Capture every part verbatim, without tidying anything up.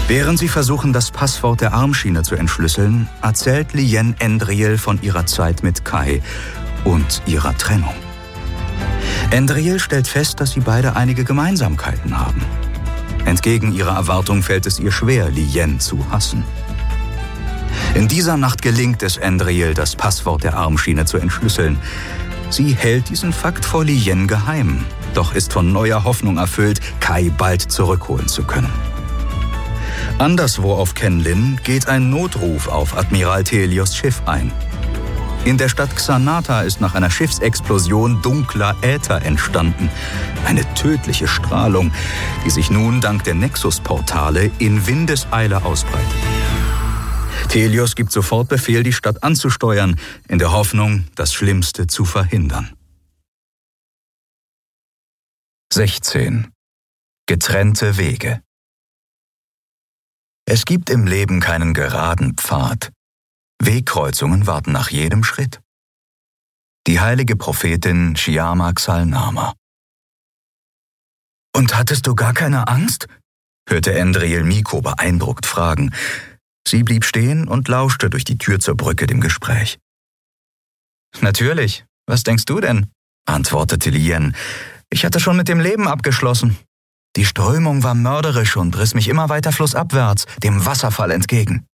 Während sie versuchen, das Passwort der Armschiene zu entschlüsseln, erzählt Lien Endriel von ihrer Zeit mit Kai und ihrer Trennung. Endriel stellt fest, dass sie beide einige Gemeinsamkeiten haben. Entgegen ihrer Erwartung fällt es ihr schwer, Lien zu hassen. In dieser Nacht gelingt es Endriel, das Passwort der Armschiene zu entschlüsseln. Sie hält diesen Fakt vor Lien geheim, doch ist von neuer Hoffnung erfüllt, Kai bald zurückholen zu können. Anderswo auf Kenlin geht ein Notruf auf Admiral Thelios Schiff ein. In der Stadt Xanata ist nach einer Schiffsexplosion dunkler Äther entstanden. Eine tödliche Strahlung, die sich nun dank der Nexus-Portale in Windeseile ausbreitet. Thelios gibt sofort Befehl, die Stadt anzusteuern, in der Hoffnung, das Schlimmste zu verhindern. sechzehn. Getrennte Wege. Es gibt im Leben keinen geraden Pfad. Wegkreuzungen warten nach jedem Schritt. Die heilige Prophetin Shyama Xalnama. »Und hattest du gar keine Angst?« hörte Endriel Miko beeindruckt fragen. Sie blieb stehen und lauschte durch die Tür zur Brücke dem Gespräch. »Natürlich. Was denkst du denn?« antwortete Lien. »Ich hatte schon mit dem Leben abgeschlossen. Die Strömung war mörderisch und riss mich immer weiter flussabwärts, dem Wasserfall entgegen.«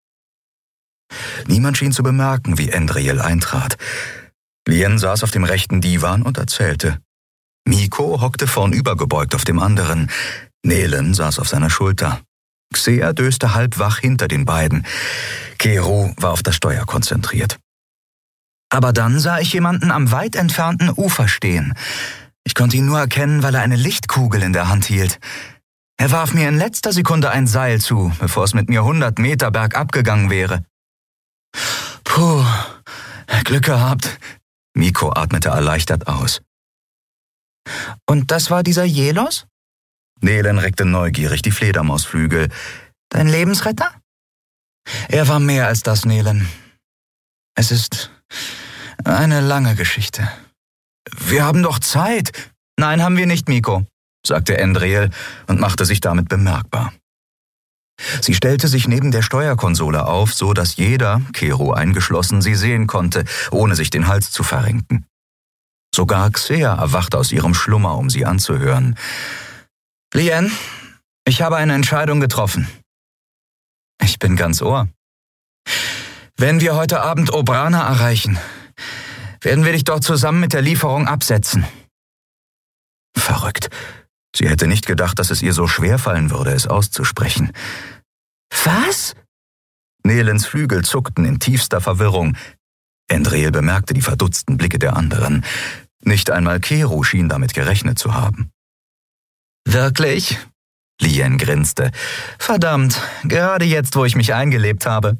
Niemand schien zu bemerken, wie Endriel eintrat. Lien saß auf dem rechten Divan und erzählte. Miko hockte vornübergebeugt auf dem anderen. Nelen saß auf seiner Schulter. Xea döste halb wach hinter den beiden. Keru war auf das Steuer konzentriert. Aber dann sah ich jemanden am weit entfernten Ufer stehen. Ich konnte ihn nur erkennen, weil er eine Lichtkugel in der Hand hielt. Er warf mir in letzter Sekunde ein Seil zu, bevor es mit mir hundert Meter bergab gegangen wäre. Puh, Glück gehabt. Miko atmete erleichtert aus. Und das war dieser Jelos? Nelen reckte neugierig die Fledermausflügel. Dein Lebensretter? Er war mehr als das, Nelen. Es ist eine lange Geschichte. Wir haben doch Zeit. Nein, haben wir nicht, Miko, sagte Endriel und machte sich damit bemerkbar. Sie stellte sich neben der Steuerkonsole auf, so dass jeder, Keru eingeschlossen, sie sehen konnte, ohne sich den Hals zu verrenken. Sogar Xea erwachte aus ihrem Schlummer, um sie anzuhören. Lien, ich habe eine Entscheidung getroffen. Ich bin ganz Ohr. Wenn wir heute Abend Obrana erreichen, werden wir dich dort zusammen mit der Lieferung absetzen. Verrückt. Sie hätte nicht gedacht, dass es ihr so schwer fallen würde, es auszusprechen. Was? Nelens Flügel zuckten in tiefster Verwirrung. Endriel bemerkte die verdutzten Blicke der anderen. Nicht einmal Keru schien damit gerechnet zu haben. Wirklich? Lien grinste. Verdammt, gerade jetzt, wo ich mich eingelebt habe.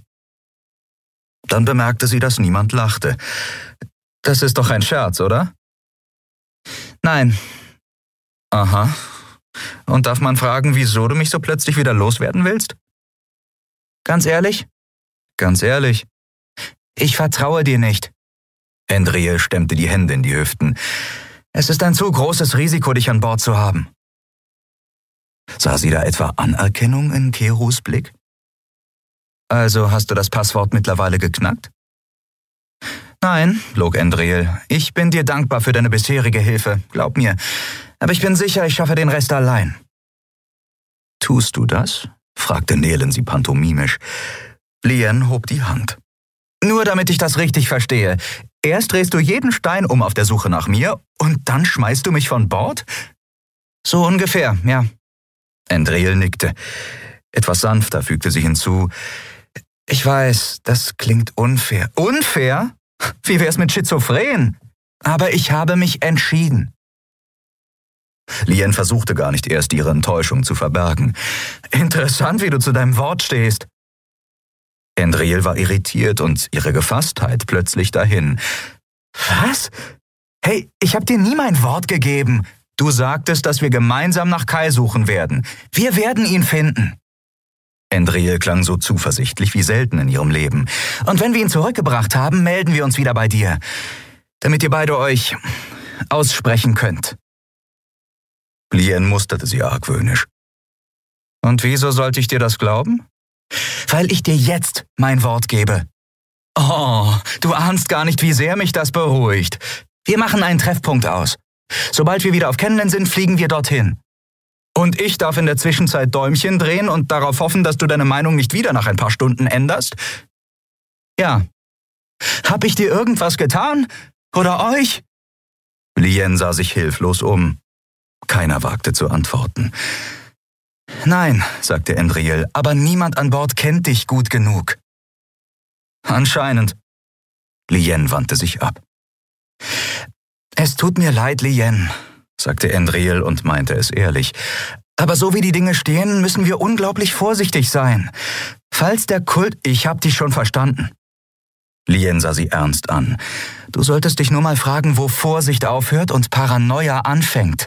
Dann bemerkte sie, dass niemand lachte. Das ist doch ein Scherz, oder? Nein. Aha. Und darf man fragen, wieso du mich so plötzlich wieder loswerden willst? Ganz ehrlich? Ganz ehrlich. Ich vertraue dir nicht. Endriel stemmte die Hände in die Hüften. Es ist ein zu großes Risiko, dich an Bord zu haben. Sah sie da etwa Anerkennung in Kerus Blick? Also hast du das Passwort mittlerweile geknackt? Nein, log Endriel. Ich bin dir dankbar für deine bisherige Hilfe, glaub mir. Aber ich bin sicher, ich schaffe den Rest allein. Tust du das? Fragte Nelen sie pantomimisch. Lien hob die Hand. Nur damit ich das richtig verstehe. Erst drehst du jeden Stein um auf der Suche nach mir und dann schmeißt du mich von Bord? So ungefähr, ja. Endriel nickte. Etwas sanfter fügte sie hinzu. Ich weiß, das klingt unfair. Unfair? Wie wär's mit Schizophren? Aber ich habe mich entschieden. Lien versuchte gar nicht erst, ihre Enttäuschung zu verbergen. Interessant, wie du zu deinem Wort stehst. Endriel war irritiert und ihre Gefasstheit plötzlich dahin. Was? Hey, ich hab dir nie mein Wort gegeben. Du sagtest, dass wir gemeinsam nach Kai suchen werden. Wir werden ihn finden. Endriel klang so zuversichtlich wie selten in ihrem Leben. Und wenn wir ihn zurückgebracht haben, melden wir uns wieder bei dir, damit ihr beide euch aussprechen könnt. Lien musterte sie argwöhnisch. Und wieso sollte ich dir das glauben? Weil ich dir jetzt mein Wort gebe. Oh, du ahnst gar nicht, wie sehr mich das beruhigt. Wir machen einen Treffpunkt aus. Sobald wir wieder auf Kennenlernen sind, fliegen wir dorthin. Und ich darf in der Zwischenzeit Däumchen drehen und darauf hoffen, dass du deine Meinung nicht wieder nach ein paar Stunden änderst? Ja. Hab ich dir irgendwas getan? Oder euch? Lien sah sich hilflos um. Keiner wagte zu antworten. Nein, sagte Endriel, aber niemand an Bord kennt dich gut genug. Anscheinend. Lien wandte sich ab. Es tut mir leid, Lien, sagte Endriel und meinte es ehrlich. Aber so wie die Dinge stehen, müssen wir unglaublich vorsichtig sein. Falls der Kult... Ich hab dich schon verstanden. Lien sah sie ernst an. Du solltest dich nur mal fragen, wo Vorsicht aufhört und Paranoia anfängt.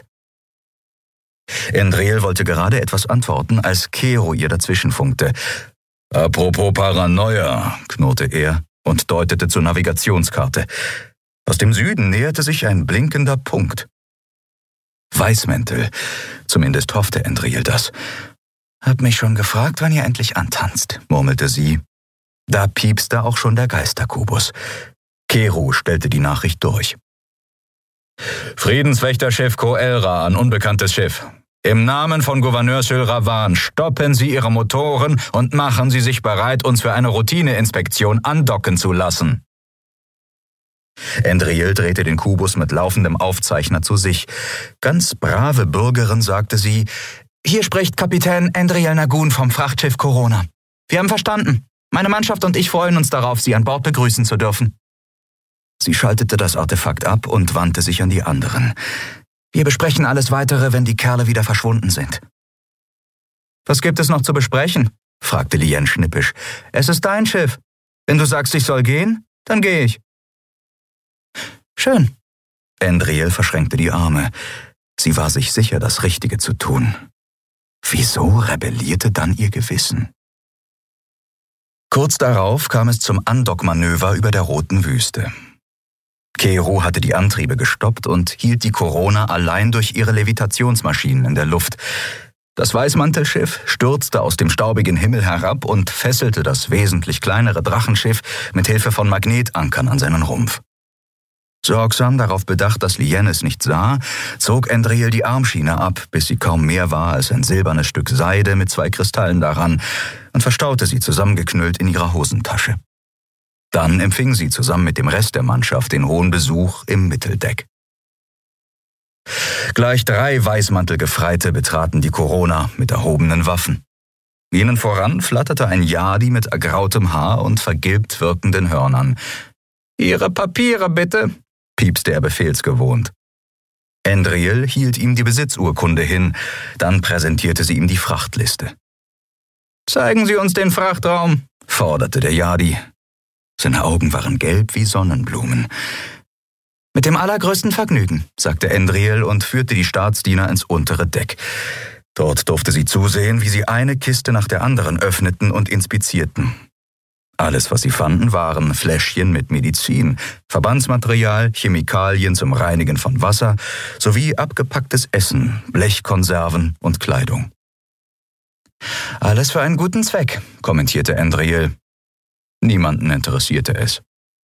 Endriel wollte gerade etwas antworten, als Kero ihr dazwischenfunkte. Apropos Paranoia, knurrte er und deutete zur Navigationskarte. Aus dem Süden näherte sich ein blinkender Punkt. Weißmäntel, zumindest hoffte Endriel das. Hab mich schon gefragt, wann ihr endlich antanzt, murmelte sie. Da piepste auch schon der Geisterkubus. Kero stellte die Nachricht durch. Friedenswächterschiff Koelra an unbekanntes Schiff. Im Namen von Gouverneur Sylravan stoppen Sie Ihre Motoren und machen Sie sich bereit, uns für eine Routineinspektion andocken zu lassen. Endriel drehte den Kubus mit laufendem Aufzeichner zu sich. Ganz brave Bürgerin, sagte sie, hier spricht Kapitän Endriel Nagun vom Frachtschiff Corona. Wir haben verstanden. Meine Mannschaft und ich freuen uns darauf, Sie an Bord begrüßen zu dürfen. Sie schaltete das Artefakt ab und wandte sich an die anderen. Wir besprechen alles Weitere, wenn die Kerle wieder verschwunden sind. Was gibt es noch zu besprechen? Fragte Lien schnippisch. Es ist dein Schiff. Wenn du sagst, ich soll gehen, dann gehe ich. Schön. Endriel verschränkte die Arme. Sie war sich sicher, das Richtige zu tun. Wieso rebellierte dann ihr Gewissen? Kurz darauf kam es zum Andockmanöver über der Roten Wüste. Kero hatte die Antriebe gestoppt und hielt die Corona allein durch ihre Levitationsmaschinen in der Luft. Das Weißmantelschiff stürzte aus dem staubigen Himmel herab und fesselte das wesentlich kleinere Drachenschiff mit Hilfe von Magnetankern an seinen Rumpf. Sorgsam darauf bedacht, dass Lien es nicht sah, zog Endriel die Armschiene ab, bis sie kaum mehr war als ein silbernes Stück Seide mit zwei Kristallen daran, und verstaute sie zusammengeknüllt in ihrer Hosentasche. Dann empfing sie zusammen mit dem Rest der Mannschaft den hohen Besuch im Mitteldeck. Gleich drei Weißmantelgefreite betraten die Corona mit erhobenen Waffen. Ihnen voran flatterte ein Yadi mit ergrautem Haar und vergilbt wirkenden Hörnern. »Ihre Papiere, bitte«, piepste er befehlsgewohnt. Endriel hielt ihm die Besitzurkunde hin, dann präsentierte sie ihm die Frachtliste. »Zeigen Sie uns den Frachtraum«, forderte der Yadi. Seine Augen waren gelb wie Sonnenblumen. »Mit dem allergrößten Vergnügen«, sagte Endriel und führte die Staatsdiener ins untere Deck. Dort durfte sie zusehen, wie sie eine Kiste nach der anderen öffneten und inspizierten. Alles, was sie fanden, waren Fläschchen mit Medizin, Verbandsmaterial, Chemikalien zum Reinigen von Wasser sowie abgepacktes Essen, Blechkonserven und Kleidung. »Alles für einen guten Zweck«, kommentierte Endriel. Niemanden interessierte es.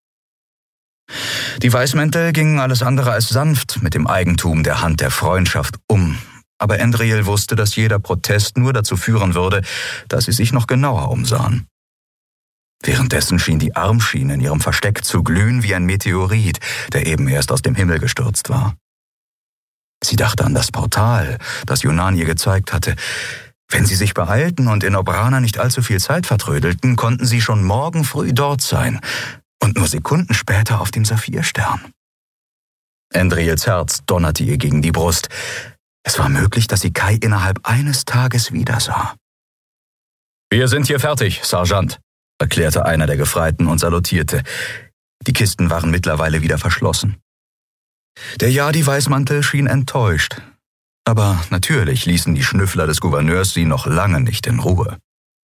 Die Weißmäntel gingen alles andere als sanft mit dem Eigentum der Hand der Freundschaft um, aber Endriel wusste, dass jeder Protest nur dazu führen würde, dass sie sich noch genauer umsahen. Währenddessen schien die Armschiene in ihrem Versteck zu glühen wie ein Meteorit, der eben erst aus dem Himmel gestürzt war. Sie dachte an das Portal, das Yunan ihr gezeigt hatte. Wenn sie sich beeilten und in Obrana nicht allzu viel Zeit vertrödelten, konnten sie schon morgen früh dort sein und nur Sekunden später auf dem Saphirstern. Endriels Herz donnerte ihr gegen die Brust. Es war möglich, dass sie Kai innerhalb eines Tages wiedersah. »Wir sind hier fertig, Sergeant«, erklärte einer der Gefreiten und salutierte. Die Kisten waren mittlerweile wieder verschlossen. Der Yadi-Weißmantel schien enttäuscht. Aber natürlich ließen die Schnüffler des Gouverneurs sie noch lange nicht in Ruhe.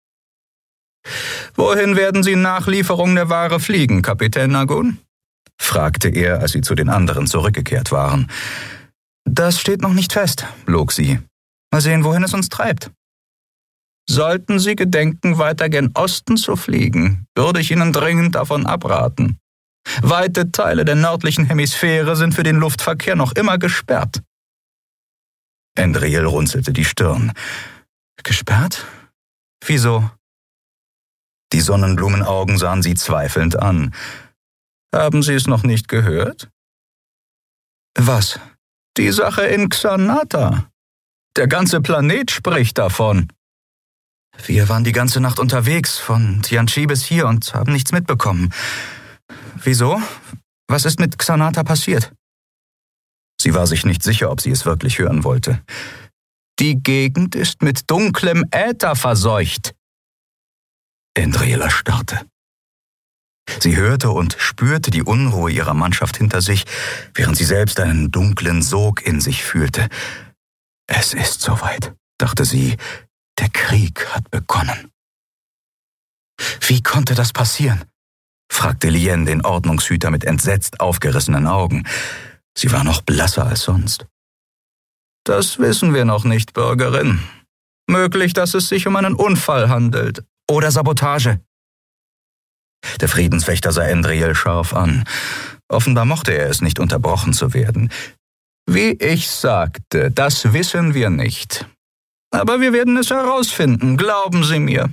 »Wohin werden Sie nach Lieferung der Ware fliegen, Kapitän Nagun?« fragte er, als sie zu den anderen zurückgekehrt waren. »Das steht noch nicht fest«, log sie. »Mal sehen, wohin es uns treibt.« Sollten Sie gedenken, weiter gen Osten zu fliegen, würde ich Ihnen dringend davon abraten. Weite Teile der nördlichen Hemisphäre sind für den Luftverkehr noch immer gesperrt. Endriel runzelte die Stirn. Gesperrt? Wieso? Die Sonnenblumenaugen sahen sie zweifelnd an. Haben Sie es noch nicht gehört? Was? Die Sache in Xanata. Der ganze Planet spricht davon. Wir waren die ganze Nacht unterwegs, von Tianchi bis hier, und haben nichts mitbekommen. Wieso? Was ist mit Xanata passiert? Sie war sich nicht sicher, ob sie es wirklich hören wollte. Die Gegend ist mit dunklem Äther verseucht. Endriel erstarrte. Sie hörte und spürte die Unruhe ihrer Mannschaft hinter sich, während sie selbst einen dunklen Sog in sich fühlte. Es ist soweit, dachte sie. Der Krieg hat begonnen. Wie konnte das passieren? Fragte Lien den Ordnungshüter mit entsetzt aufgerissenen Augen. Sie war noch blasser als sonst. Das wissen wir noch nicht, Bürgerin. Möglich, dass es sich um einen Unfall handelt. Oder Sabotage. Der Friedenswächter sah Endriel scharf an. Offenbar mochte er es nicht, unterbrochen zu werden. Wie ich sagte, das wissen wir nicht. Aber wir werden es herausfinden, glauben Sie mir.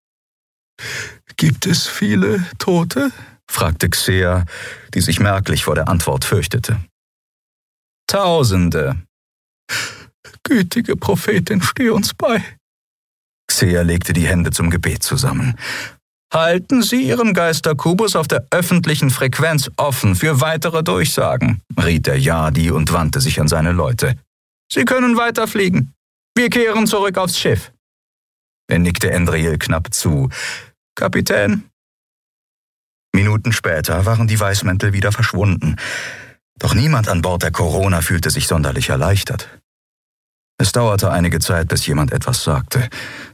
Gibt es viele Tote? Fragte Xea, die sich merklich vor der Antwort fürchtete. Tausende. Gütige Prophetin, steh uns bei. Xea legte die Hände zum Gebet zusammen. Halten Sie Ihren Geisterkubus auf der öffentlichen Frequenz offen für weitere Durchsagen, riet der Yadi und wandte sich an seine Leute. Sie können weiterfliegen. Wir kehren zurück aufs Schiff. Er nickte Endriel knapp zu. Kapitän? Minuten später waren die Weißmäntel wieder verschwunden. Doch niemand an Bord der Corona fühlte sich sonderlich erleichtert. Es dauerte einige Zeit, bis jemand etwas sagte.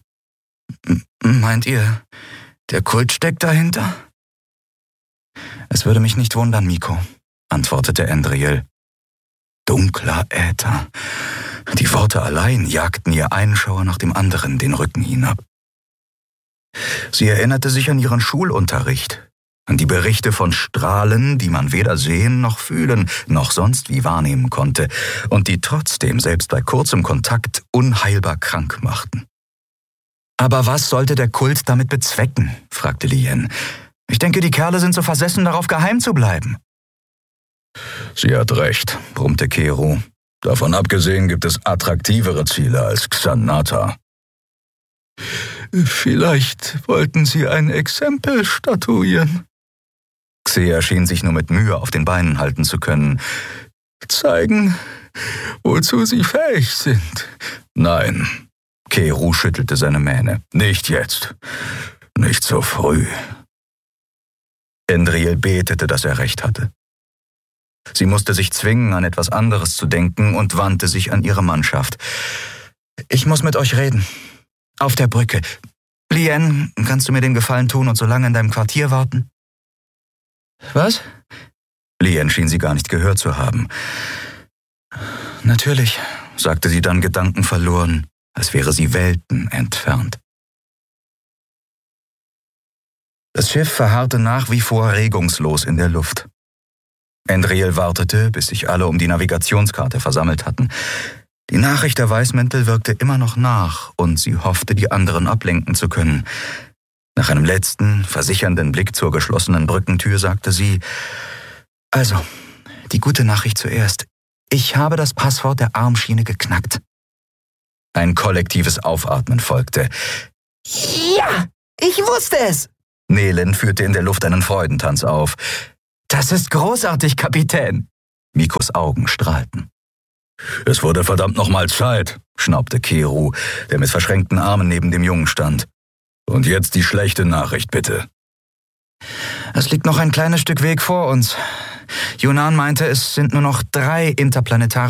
Meint ihr, der Kult steckt dahinter? Es würde mich nicht wundern, Miko, antwortete Endriel. Dunkler Äther. Die Worte allein jagten ihr einen Schauer nach dem anderen den Rücken hinab. Sie erinnerte sich an ihren Schulunterricht, an die Berichte von Strahlen, die man weder sehen noch fühlen, noch sonst wie wahrnehmen konnte und die trotzdem selbst bei kurzem Kontakt unheilbar krank machten. Aber was sollte der Kult damit bezwecken? Fragte Lien. Ich denke, die Kerle sind so versessen darauf, geheim zu bleiben. Sie hat recht, brummte Kero. Davon abgesehen gibt es attraktivere Ziele als Xanata. Vielleicht wollten Sie ein Exempel statuieren. Xea schien sich nur mit Mühe auf den Beinen halten zu können. Zeigen, wozu Sie fähig sind. Nein, Kero schüttelte seine Mähne. Nicht jetzt. Nicht so früh. Endriel betete, dass er recht hatte. Sie musste sich zwingen, an etwas anderes zu denken und wandte sich an ihre Mannschaft. Ich muss mit euch reden. Auf der Brücke. Lien, kannst du mir den Gefallen tun und so lange in deinem Quartier warten? Was? Lien schien sie gar nicht gehört zu haben. Natürlich, sagte sie dann gedankenverloren, als wäre sie Welten entfernt. Das Schiff verharrte nach wie vor regungslos in der Luft. Endriel wartete, bis sich alle um die Navigationskarte versammelt hatten. Die Nachricht der Weißmäntel wirkte immer noch nach und sie hoffte, die anderen ablenken zu können. Nach einem letzten, versichernden Blick zur geschlossenen Brückentür sagte sie, also, die gute Nachricht zuerst. Ich habe das Passwort der Armschiene geknackt. Ein kollektives Aufatmen folgte. Ja, ich wusste es! Nelen führte in der Luft einen Freudentanz auf. Das ist großartig, Kapitän! Mikos Augen strahlten. Es wurde verdammt nochmal Zeit, schnaubte Kero, der mit verschränkten Armen neben dem Jungen stand. Und jetzt die schlechte Nachricht, bitte. Es liegt noch ein kleines Stück Weg vor uns. Yunan meinte, es sind nur noch drei interplanetare